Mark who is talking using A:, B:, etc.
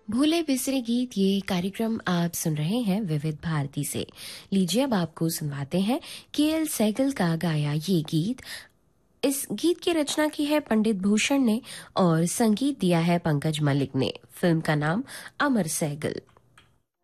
A: भूले बिसरे गीत ये कार्यक्रम आप सुन रहे हैं विविध भारती से। लीजिए अब आपको सुनवाते हैं केएल सहगल का गाया ये गीत। इस गीत की रचना की है पंडित भूषण ने और संगीत दिया है पंकज मलिक ने। फिल्म का नाम अमर सहगल।